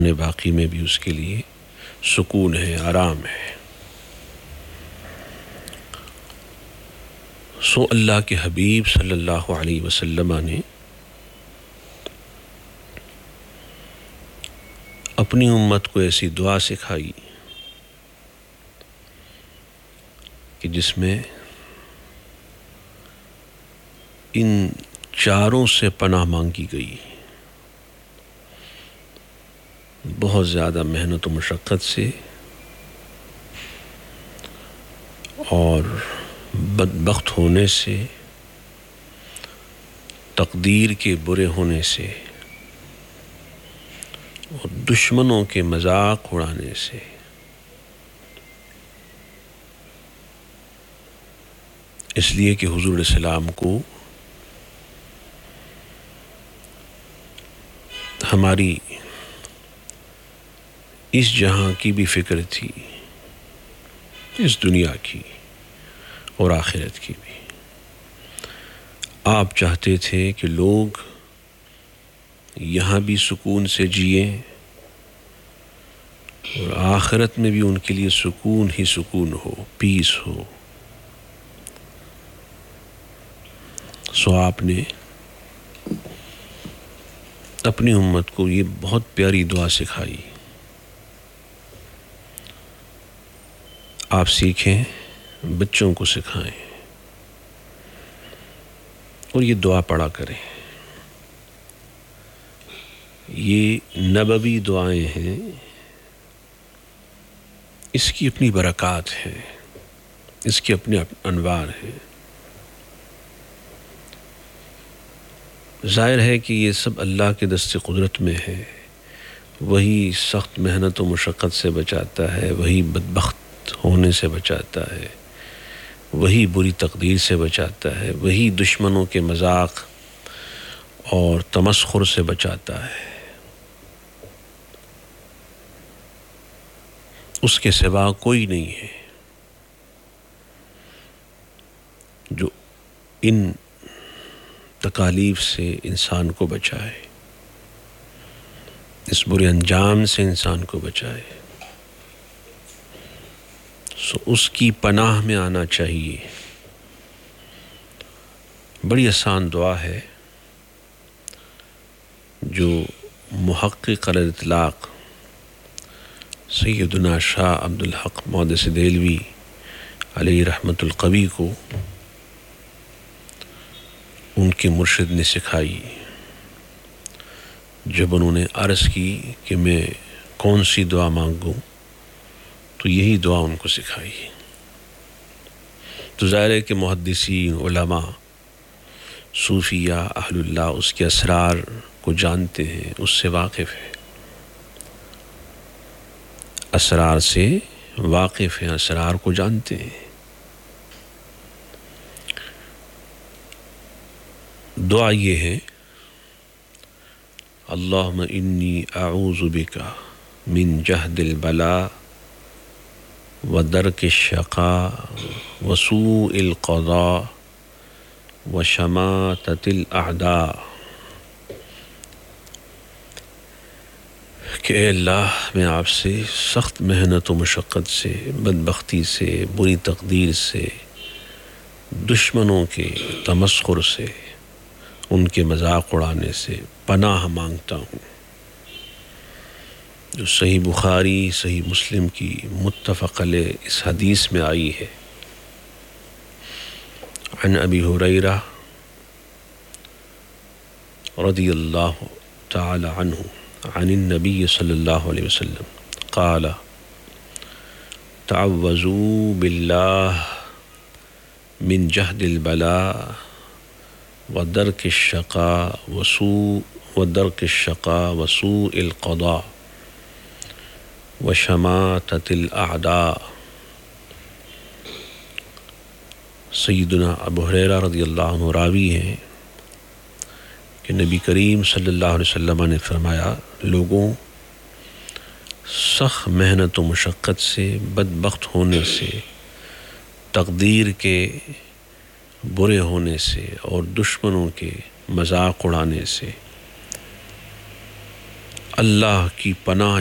باقی میں بھی اس کے لیے سکون ہے، آرام ہے۔ سو اللہ کے حبیب صلی اللہ علیہ وسلم نے اپنی امت کو ایسی دعا سکھائی کہ جس میں ان چاروں سے پناہ مانگی گئی، بہت زیادہ محنت و مشقت سے اور بدبخت ہونے سے، تقدیر کے برے ہونے سے اور دشمنوں کے مذاق اڑانے سے۔ اس لیے کہ حضور علیہ السلام کو ہماری اس جہاں کی بھی فکر تھی، اس دنیا کی اور آخرت کی بھی۔ آپ چاہتے تھے کہ لوگ یہاں بھی سکون سے جئیں اور آخرت میں بھی ان کے لیے سکون ہی سکون ہو، پیس ہو۔ سو آپ نے اپنی امت کو یہ بہت پیاری دعا سکھائی۔ آپ سیکھیں، بچوں کو سکھائیں اور یہ دعا پڑھا کریں۔ یہ نبوی دعائیں ہیں، اس کی اپنی برکات ہیں، اس کے اپنے انوار ہیں۔ ظاہر ہے کہ یہ سب اللہ کے دست قدرت میں ہے، وہی سخت محنت و مشقت سے بچاتا ہے، وہی بدبخت ہونے سے بچاتا ہے، وہی بری تقدیر سے بچاتا ہے، وہی دشمنوں کے مذاق اور تمسخر سے بچاتا ہے۔ اس کے سوا کوئی نہیں ہے جو ان تکالیف سے انسان کو بچائے، اس برے انجام سے انسان کو بچائے۔ سو اس کی پناہ میں آنا چاہیے۔ بڑی آسان دعا ہے جو محقق الاطلاق سیدنا شاہ عبدالحق محدث دہلوی علیہ رحمت القوی کو ان کے مرشد نے سکھائی جب انہوں نے عرض کی کہ میں کون سی دعا مانگوں، تو یہی دعا ان کو سکھائی۔ تو ظاہر ہے کہ محدثین، علماء، صوفیہ، اہل اللہ اس کے اسرار کو جانتے ہیں، اس سے واقف ہیں، اسرار سے واقف ہیں، اسرار کو جانتے ہیں۔ دعا یہ ہے: اللہم انی اعوذ بک من جہد البلاء ودرک الشقاء وسوء القضاء وشماتۃ الاعداء۔ کہ اے اللہ، میں آپ سے سخت محنت و مشقت سے، بدبختی سے، بری تقدیر سے، دشمنوں کے تمسخر سے، ان کے مذاق اڑانے سے پناہ مانگتا ہوں۔ جو صحیح بخاری، صحیح مسلم کی متفق علیہ اس حدیث میں آئی ہے، عن ابی ہریرہ رضی اللہ تعالی عنہ عن النبی صلی اللہ علیہ وسلم قال: تعوذوا باللہ من جہد البلاء ودرک الشقاء وسوء القضاء وشماتۃ الاعداء۔ سیدنا ابو ہریرہ رضی اللہ عنہ راوی ہیں کہ نبی کریم صلی اللہ علیہ وسلم نے فرمایا، لوگوں، سخت محنت و مشقت سے، بدبخت ہونے سے، تقدیر کے برے ہونے سے اور دشمنوں کے مذاق اڑانے سے اللہ کی پناہ